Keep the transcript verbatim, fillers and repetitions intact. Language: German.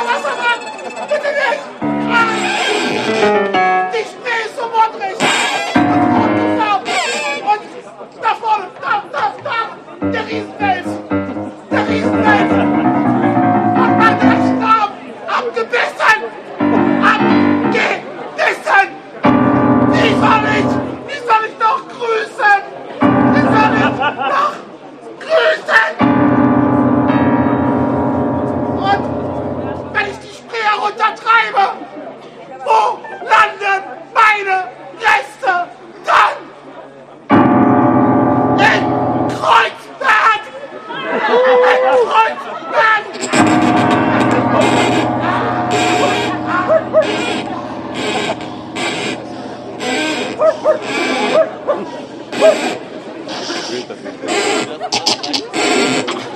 Wassermann! Bitte nicht! Die Schnee ist so modrig! Und so farbig! Und da vorne, da, da, da! Der Riesenfels! Der Riesenfels! Und mein Rechtsarm abgebissen! Abgebissen! Wie soll ich, wie soll ich noch grüßen? Wie soll ich noch grüßen? Und wenn ich die Spree heruntertreibe, wo landen meine Reste dann? In Kreuzberg! In Kreuzberg!